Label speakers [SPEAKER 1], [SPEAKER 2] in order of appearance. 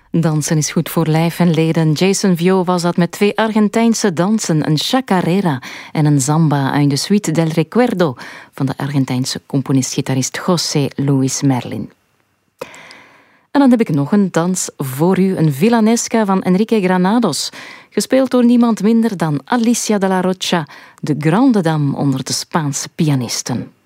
[SPEAKER 1] Dansen is goed voor lijf en leden. Jason Vio was dat met 2 Argentijnse dansen, een chacarera en een samba uit de suite del recuerdo van de Argentijnse componist-gitarist José Luis Merlin. En dan heb ik nog een dans voor u, een villanesca van Enrique Granados, gespeeld door niemand minder dan Alicia de la Rocha, de grande dame onder de Spaanse pianisten.